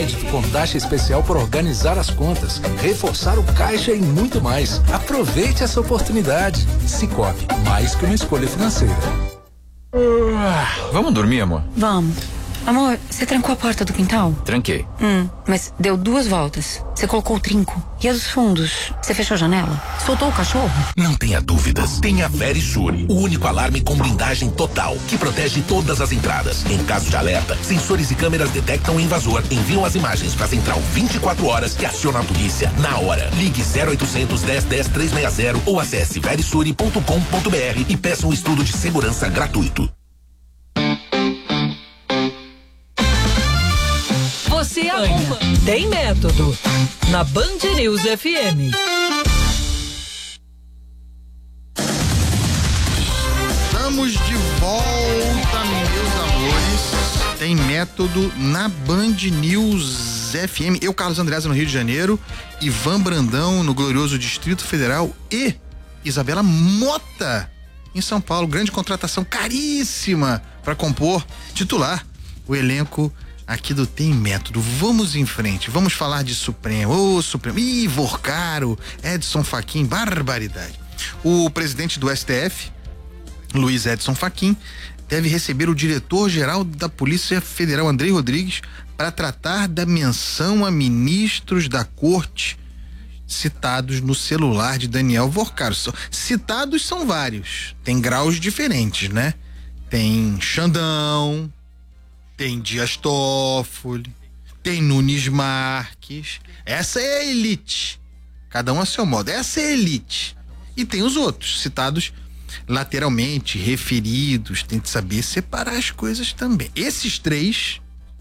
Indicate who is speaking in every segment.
Speaker 1: crédito com taxa especial por organizar as contas, reforçar o caixa e muito mais. Aproveite essa oportunidade. Sicoob, mais que uma escolha financeira.
Speaker 2: Vamos dormir, amor?
Speaker 3: Vamos. Amor, você trancou a porta do quintal?
Speaker 2: Tranquei.
Speaker 3: Mas deu 2 voltas. Você colocou o trinco. E a dos fundos? Você fechou a janela? Soltou o cachorro?
Speaker 4: Não tenha dúvidas. Tenha Verisure, o único alarme com blindagem total, que protege todas as entradas. Em caso de alerta, sensores e câmeras detectam o invasor, enviam as imagens para a central 24 horas que aciona a polícia na hora. Ligue 0800 10 10 360 ou acesse verisure.com.br e peça um estudo de segurança gratuito.
Speaker 5: Você arruma. Tem método. Na Band News FM.
Speaker 6: Estamos de volta, meus amores. Tem método na Band News FM. Eu, Carlos Andreasa, no Rio de Janeiro. Ivan Brandão, no glorioso Distrito Federal. E Isabela Mota, em São Paulo. Grande contratação caríssima para compor titular o elenco aqui do Tem Método. Vamos em frente, vamos falar de Supremo. Supremo. Ih, Vorcaro, Edson Fachin, barbaridade. O presidente do STF, Luiz Edson Fachin, deve receber o diretor-geral da Polícia Federal, Andrei Rodrigues, para tratar da menção a ministros da corte citados no celular de Daniel Vorcaro. Citados são vários, tem graus diferentes, né? Tem Xandão, tem Dias Toffoli, tem Nunes Marques. Essa é a elite. Cada um a seu modo. Essa é a elite. E tem os outros, citados lateralmente, referidos. Tem que saber separar as coisas também. Esses três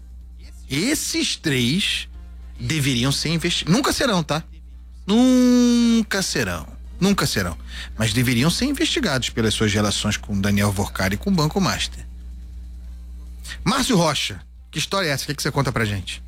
Speaker 6: deveriam ser investigados. Nunca serão, tá? Nunca serão. Mas deveriam ser investigados pelas suas relações com Daniel Vorcaro e com o Banco Master. Márcio Rocha, que história é essa? O que você conta pra gente?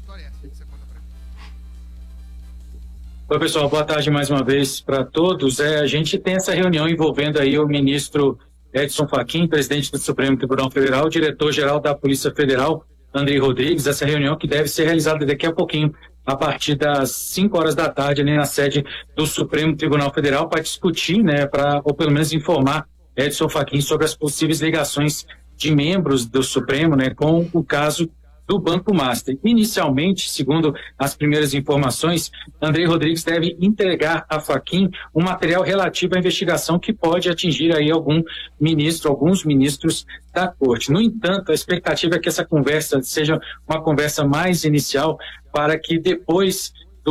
Speaker 7: Oi, pessoal, boa tarde mais uma vez para todos. A gente tem essa reunião envolvendo aí o ministro Edson Fachin, presidente do Supremo Tribunal Federal, diretor-geral da Polícia Federal, Andrei Rodrigues. Essa reunião que deve ser realizada daqui a pouquinho, a partir das 5 horas da tarde, ali na sede do Supremo Tribunal Federal, para discutir, né, ou pelo menos informar Edson Fachin sobre as possíveis ligações de membros do Supremo, né, com o caso do Banco Master. Inicialmente, segundo as primeiras informações, Andrei Rodrigues deve entregar a Fachin um material relativo à investigação que pode atingir aí alguns ministros da Corte. No entanto, a expectativa é que essa conversa seja uma conversa mais inicial, para que depois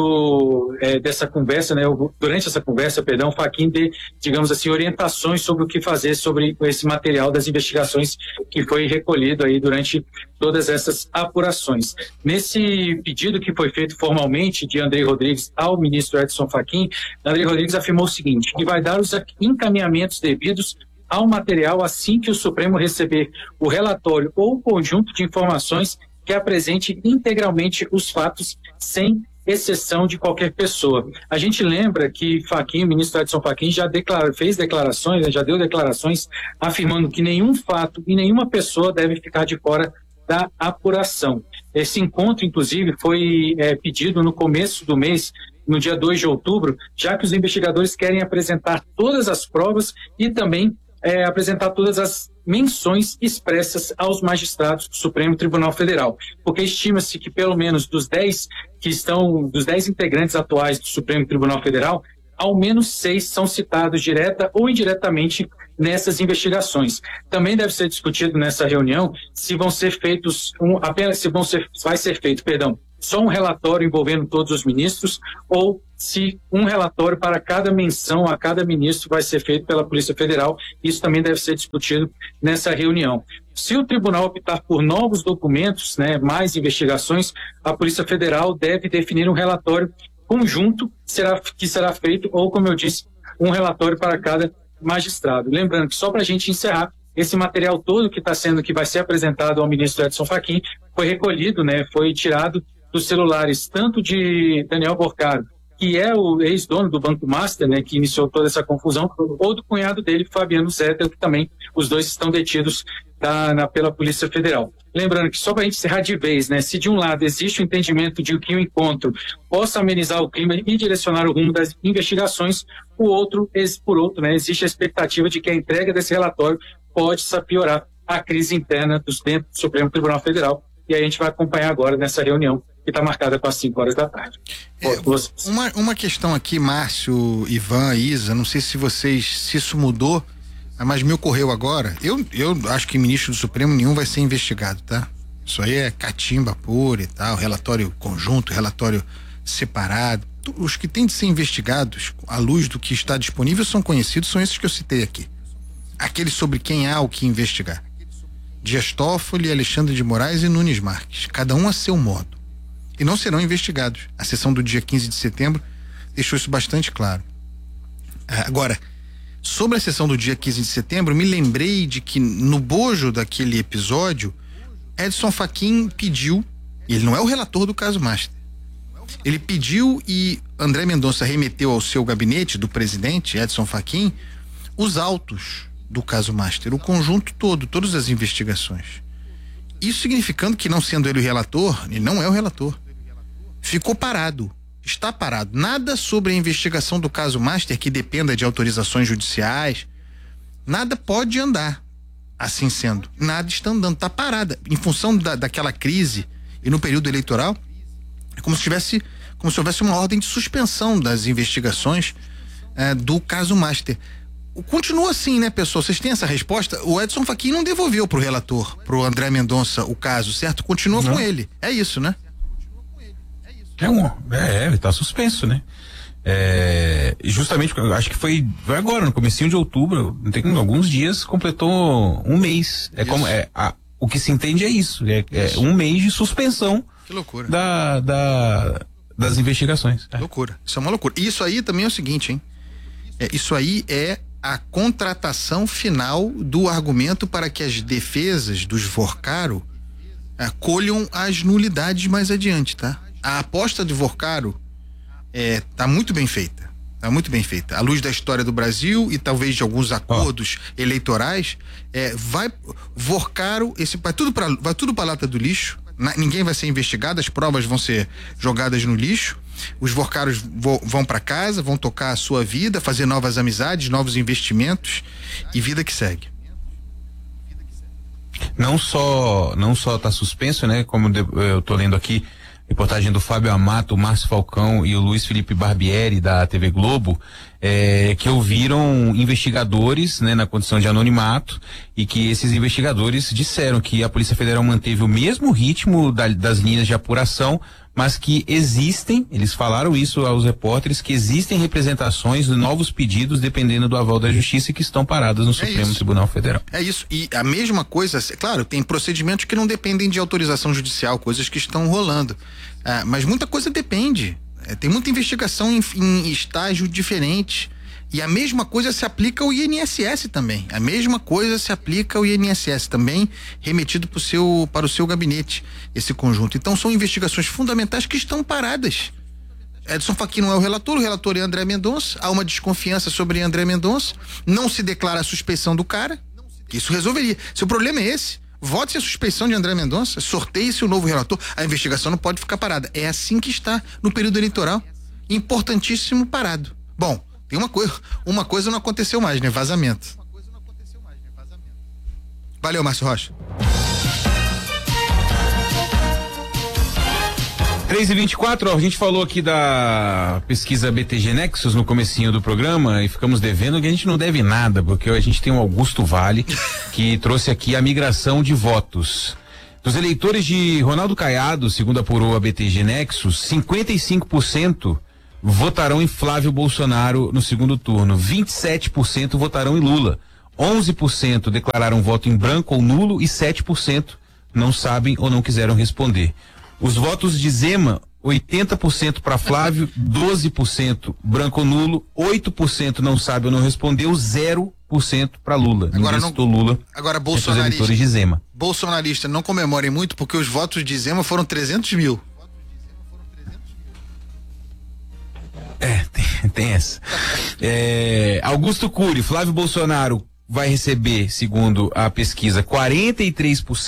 Speaker 7: dessa conversa, né, durante essa conversa, o Fachin dê, digamos assim, orientações sobre o que fazer sobre esse material das investigações que foi recolhido aí durante todas essas apurações. Nesse pedido que foi feito formalmente de Andrei Rodrigues ao ministro Edson Fachin, Andrei Rodrigues afirmou o seguinte, que vai dar os encaminhamentos devidos ao material assim que o Supremo receber o relatório ou o conjunto de informações que apresente integralmente os fatos sem exceção de qualquer pessoa. A gente lembra que Fachin, o ministro Edson Fachin, já fez declarações, já deu declarações afirmando que nenhum fato e nenhuma pessoa deve ficar de fora da apuração. Esse encontro, inclusive, foi pedido no começo do mês, no dia 2 de outubro, já que os investigadores querem apresentar todas as provas e também apresentar todas as menções expressas aos magistrados do Supremo Tribunal Federal, porque estima-se que pelo menos dos 10 integrantes atuais do Supremo Tribunal Federal, ao menos 6 são citados direta ou indiretamente nessas investigações. Também deve ser discutido nessa reunião se vão ser feitos vai ser feito só um relatório envolvendo todos os ministros, ou se um relatório para cada menção a cada ministro vai ser feito pela Polícia Federal. Isso também deve ser discutido nessa reunião. Se o tribunal optar por novos documentos, né, mais investigações, a Polícia Federal deve definir um relatório conjunto que será feito, ou, como eu disse, um relatório para cada magistrado. Lembrando que, só para a gente encerrar, esse material todo que vai ser apresentado ao ministro Edson Fachin foi recolhido, né, foi tirado dos celulares tanto de Daniel Vorcaro que é o ex-dono do Banco Master, né, que iniciou toda essa confusão, ou do cunhado dele, Fabiano Zettel, que também os dois estão detidos pela Polícia Federal. Lembrando que, só para a gente encerrar de vez, né, se de um lado existe o entendimento de que o encontro possa amenizar o clima e direcionar o rumo das investigações, por outro, né, existe a expectativa de que a entrega desse relatório pode piorar a crise interna dentro do Supremo Tribunal Federal. E aí a gente vai acompanhar agora nessa reunião que está marcada para as 5 horas da tarde.
Speaker 6: Uma questão aqui, Márcio, Ivan, Isa, não sei se isso mudou, mas me ocorreu agora. Eu acho que ministro do Supremo nenhum vai ser investigado, tá? Isso aí é catimba pura e tal, relatório conjunto, relatório separado. Os que têm de ser investigados à luz do que está disponível são conhecidos, são esses que eu citei aqui. Aqueles sobre quem há o que investigar. Dias Toffoli, Alexandre de Moraes e Nunes Marques, cada um a seu modo. E não serão investigados. A sessão do dia 15 de setembro deixou isso bastante claro. Agora, sobre a sessão do dia 15 de setembro, me lembrei de que no bojo daquele episódio, Edson Fachin pediu, e ele não é o relator do caso Master, ele pediu e André Mendonça remeteu ao seu gabinete do presidente, Edson Fachin, os autos do caso Master, o conjunto todo, todas as investigações. Isso significando que, não sendo ele o relator, ele não é o relator. Ficou parado, está parado. Nada sobre a investigação do caso Master que dependa de autorizações judiciais, nada pode andar. Assim sendo, nada está andando, está parada. Em função daquela crise e no período eleitoral, é como se houvesse uma ordem de suspensão das investigações do caso Master. Continua assim, né, pessoal? Vocês têm essa resposta? O Edson Fachin não devolveu pro relator, pro André Mendonça, o caso, certo? Continua com ele. É isso, né?
Speaker 2: Tá suspenso, né? Justamente, acho que foi agora, no comecinho de outubro, tem alguns dias, completou um mês. O que se entende é isso. É um mês de suspensão.
Speaker 6: Que loucura.
Speaker 2: Das investigações.
Speaker 6: Loucura. Isso é uma loucura. E isso aí também é o seguinte, hein? Isso aí é a contratação final do argumento para que as defesas dos Vorcaro colham as nulidades mais adiante, tá? A aposta de Vorcaro tá muito bem feita. Tá muito bem feita. À luz da história do Brasil e talvez de alguns acordos eleitorais, Vorcaro, vai tudo pra lata do lixo. Ninguém vai ser investigado, as provas vão ser jogadas no lixo. Os Vorcaros vão para casa, vão tocar a sua vida, fazer novas amizades, novos investimentos e vida que segue.
Speaker 2: Não só tá suspenso, né? Como eu tô lendo aqui, reportagem do Fábio Amato, Márcio Falcão e o Luiz Felipe Barbieri da TV Globo, que ouviram investigadores, né, na condição de anonimato, e que esses investigadores disseram que a Polícia Federal manteve o mesmo ritmo das linhas de apuração, mas que eles falaram isso aos repórteres, que existem representações de novos pedidos dependendo do aval da Justiça e que estão paradas no Supremo Tribunal Federal.
Speaker 6: É isso, e a mesma coisa, claro, tem procedimentos que não dependem de autorização judicial, coisas que estão rolando, mas muita coisa depende, tem muita investigação em estágio diferente, e a mesma coisa se aplica ao INSS também, a mesma coisa se aplica ao INSS também, remetido para o seu gabinete, esse conjunto. Então são investigações fundamentais que estão paradas. Edson Fachin não é o relator é André Mendonça, há uma desconfiança sobre André Mendonça, não se declara a suspeição do cara, isso resolveria. Se o problema é esse, vote-se a suspeição de André Mendonça, sorteie-se o novo relator, a investigação não pode ficar parada. É assim que está no período eleitoral, importantíssimo parado. Bom, tem uma coisa não aconteceu mais, né? Vazamento. Valeu, Márcio Rocha.
Speaker 2: 3h24, a gente falou aqui da pesquisa BTG Nexus no comecinho do programa e ficamos devendo, que a gente não deve nada, porque a gente tem o Augusto Vale, que trouxe aqui a migração de votos. Dos eleitores de Ronaldo Caiado, segundo apurou a BTG Nexus, 55% votarão em Flávio Bolsonaro no segundo turno, 27% votarão em Lula, 11% declararam voto em branco ou nulo e 7% não sabem ou não quiseram responder. Os votos de Zema, 80% para Flávio, 12% branco ou nulo, 8% não sabe ou não respondeu, 0% para Lula.
Speaker 6: Agora
Speaker 2: ninguém citou Lula.
Speaker 6: Agora
Speaker 2: os eleitores de Zema.
Speaker 6: Bolsonarista, não comemorem muito porque os votos de Zema foram 300 mil.
Speaker 2: Tem essa. Augusto Cury, Flávio Bolsonaro vai receber, segundo a pesquisa, 43%